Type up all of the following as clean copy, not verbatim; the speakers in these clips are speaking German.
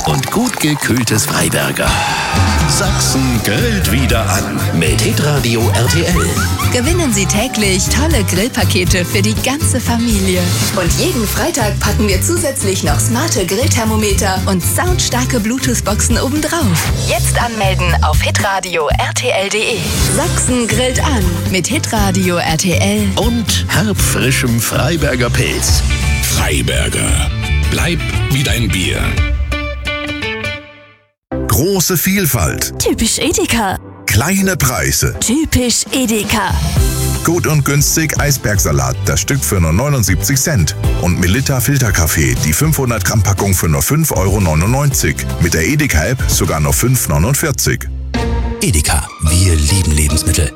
und gut gekühltes Freiberger. Sachsen grillt wieder an mit Hitradio RTL. Gewinnen Sie täglich tolle Grillpakete für die ganze Familie. Und jeden Freitag packen wir zusätzlich noch smarte Grillthermometer und soundstarke Bluetooth-Boxen obendrauf. Jetzt anmelden auf hitradio rtl.de. Sachsen grillt an mit Hitradio RTL. Und herbfrischem Freiberger Pilz. Freiberger. Bleib wie dein Bier. Große Vielfalt. Typisch Edeka. Kleine Preise. Typisch Edeka. Gut und günstig Eisbergsalat, das Stück für nur 79 Cent. Und Melitta Filterkaffee, die 500 Gramm Packung für nur 5,99 €. Mit der Edeka-App sogar nur 5,49 €. Edeka, wir lieben Lebensmittel.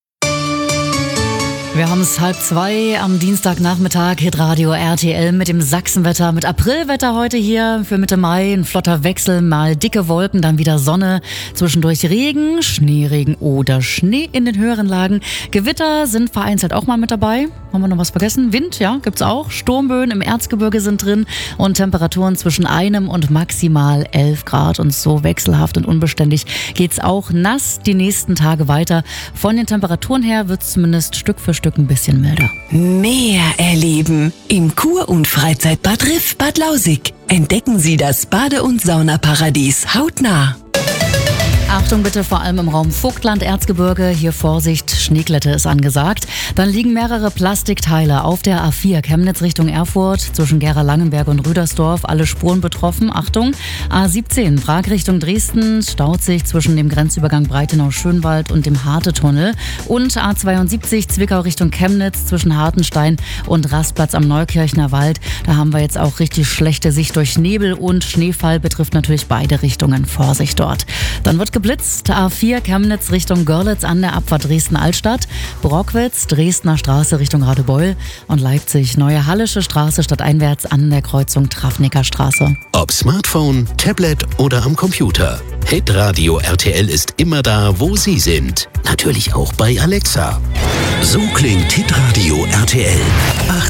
Wir haben es 1:30 am Dienstagnachmittag, Hitradio RTL mit dem Sachsenwetter, mit Aprilwetter heute hier für Mitte Mai. Ein flotter Wechsel, mal dicke Wolken, dann wieder Sonne, zwischendurch Regen, Schneeregen oder Schnee in den höheren Lagen. Gewitter sind vereinzelt auch mal mit dabei. Haben wir noch was vergessen? Wind, ja, gibt's auch. Sturmböen im Erzgebirge sind drin und Temperaturen zwischen 1 und maximal 11 Grad. Und so wechselhaft und unbeständig geht's auch nass die nächsten Tage weiter. Von den Temperaturen her wird's zumindest Stück für Stück ein bisschen milder. Mehr erleben im Kur- und Freizeitbad Riff Bad Lausig. Entdecken Sie das Bade- und Saunaparadies hautnah. Achtung bitte, vor allem im Raum Vogtland, Erzgebirge. Hier Vorsicht, Schneeglätte ist angesagt. Dann liegen mehrere Plastikteile auf der A4 Chemnitz Richtung Erfurt zwischen Gera-Langenberg und Rüdersdorf. Alle Spuren betroffen. Achtung, A17 Prag Richtung Dresden staut sich zwischen dem Grenzübergang Breitenau-Schönwald und dem Harte-Tunnel. Und A72 Zwickau Richtung Chemnitz zwischen Hartenstein und Rastplatz am Neukirchner Wald. Da haben wir jetzt auch richtig schlechte Sicht durch Nebel und Schneefall. Betrifft natürlich beide Richtungen. Vorsicht dort. Dann wird geblitzt. A4 Chemnitz Richtung Görlitz an der Abfahrt Dresden-Altstadt. Brockwitz, Dresdner Straße Richtung Radebeul und Leipzig, Neue Hallische Straße stadteinwärts an der Kreuzung Trafnicker Straße. Ob Smartphone, Tablet oder am Computer. Hitradio RTL ist immer da, wo Sie sind. Natürlich auch bei Alexa. So klingt Hitradio RTL.